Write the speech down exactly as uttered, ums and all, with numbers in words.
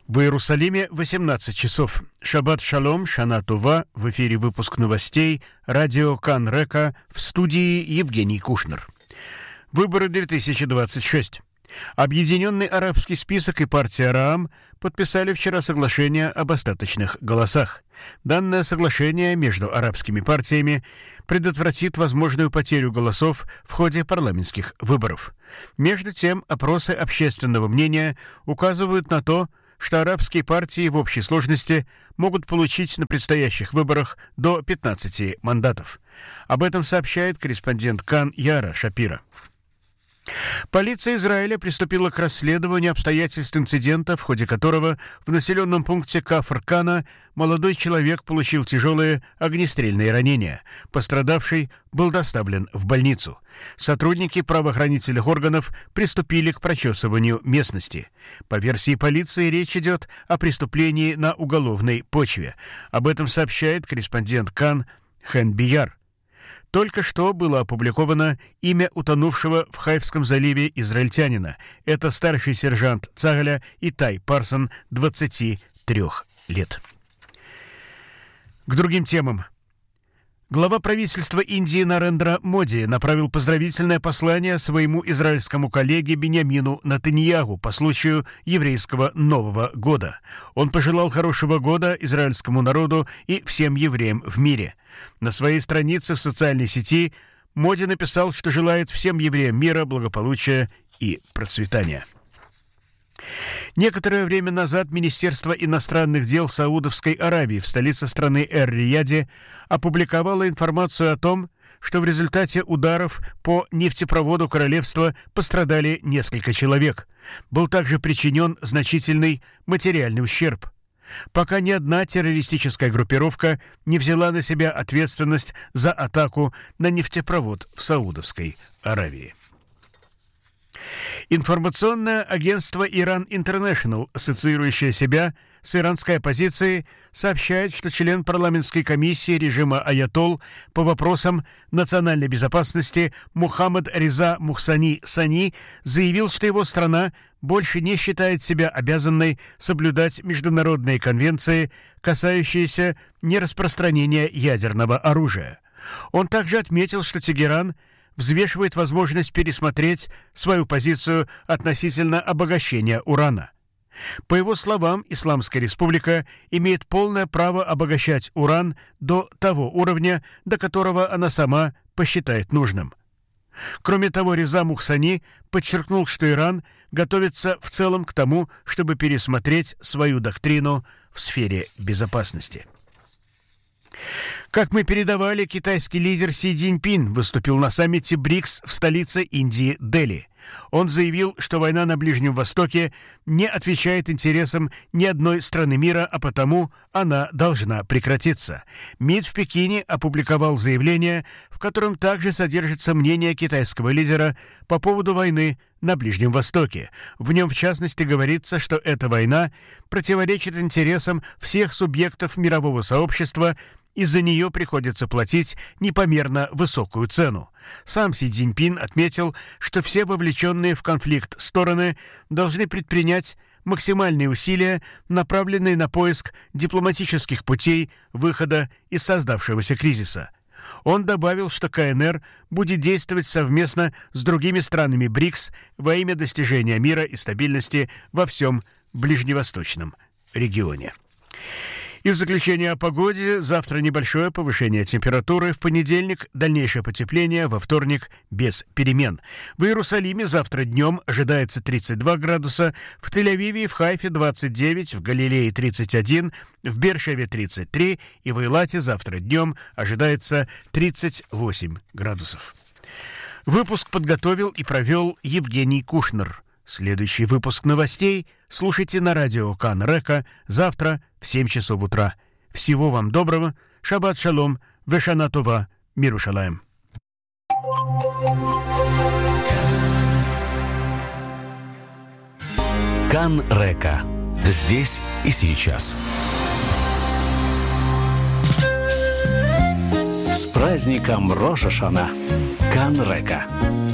В Иерусалиме восемнадцать часов. Шаббат шалом, шана това. В эфире выпуск новостей. Радио Кан Река. В студии Евгений Кушнер. Выборы две тысячи двадцать шесть. Объединенный арабский список и партия Раам подписали вчера соглашение об остаточных голосах. Данное соглашение между арабскими партиями предотвратит возможную потерю голосов в ходе парламентских выборов. Между тем, опросы общественного мнения указывают на то, что арабские партии в общей сложности могут получить на предстоящих выборах до пятнадцати мандатов. Об этом сообщает корреспондент Кан Яра Шапира. Полиция Израиля приступила к расследованию обстоятельств инцидента, в ходе которого в населенном пункте Кафр-Кана молодой человек получил тяжелые огнестрельные ранения. Пострадавший был доставлен в больницу. Сотрудники правоохранительных органов приступили к прочесыванию местности. По версии полиции, речь идет о преступлении на уголовной почве. Об этом сообщает корреспондент Кан Хэн Бияр. Только что было опубликовано имя утонувшего в Хайфском заливе израильтянина. Это старший сержант Цагаля Итай Парсон, двадцати трёх лет. К другим темам. Глава правительства Индии Нарендра Моди направил поздравительное послание своему израильскому коллеге Биньямину Нетаньяху по случаю еврейского Нового года. Он пожелал хорошего года израильскому народу и всем евреям в мире. На своей странице в социальной сети Моди написал, что желает всем евреям мира, благополучия и процветания. Некоторое время назад Министерство иностранных дел Саудовской Аравии в столице страны Эр-Рияде опубликовало информацию о том, что в результате ударов по нефтепроводу королевства пострадали несколько человек. Был также причинен значительный материальный ущерб. Пока ни одна террористическая группировка не взяла на себя ответственность за атаку на нефтепровод в Саудовской Аравии. Информационное агентство Иран Интернешнл, ассоциирующее себя с иранской оппозицией, сообщает, что член парламентской комиссии режима Аятол по вопросам национальной безопасности Мухаммад Реза Мухсани Сани заявил, что его страна больше не считает себя обязанной соблюдать международные конвенции, касающиеся нераспространения ядерного оружия. Он также отметил, что Тегеран взвешивает возможность пересмотреть свою позицию относительно обогащения урана. По его словам, Исламская Республика имеет полное право обогащать уран до того уровня, до которого она сама посчитает нужным. Кроме того, Реза Мухсани подчеркнул, что Иран готовится в целом к тому, чтобы пересмотреть свою доктрину в сфере безопасности. Как мы передавали, китайский лидер Си Цзиньпин выступил на саммите БРИКС в столице Индии Дели. Он заявил, что война на Ближнем Востоке не отвечает интересам ни одной страны мира, а потому она должна прекратиться. МИД в Пекине опубликовал заявление, в котором также содержится мнение китайского лидера по поводу войны на Ближнем Востоке. В нем, в частности, говорится, что эта война противоречит интересам всех субъектов мирового сообщества. Из-за нее приходится платить непомерно высокую цену. Сам Си Цзиньпин отметил, что все вовлеченные в конфликт стороны должны предпринять максимальные усилия, направленные на поиск дипломатических путей выхода из создавшегося кризиса. Он добавил, что ка эн эр будет действовать совместно с другими странами БРИКС во имя достижения мира и стабильности во всем ближневосточном регионе. И в заключение о погоде. Завтра небольшое повышение температуры. В понедельник дальнейшее потепление. Во вторник без перемен. В Иерусалиме завтра днем ожидается тридцать два градуса. В Тель-Авиве и в Хайфе двадцать девять. В Галилее тридцать один. В Бер-Шеве тридцать три. И в Эйлате завтра днем ожидается тридцать восемь градусов. Выпуск подготовил и провел Евгений Кушнер. Следующий выпуск новостей слушайте на радио Кан Река завтра в семь часов утра. Всего вам доброго. Шаббат шалом. Вешана това. Миру шалаем. Кан Река. Здесь и сейчас. С праздником Рош ха-Шана. Кан Река.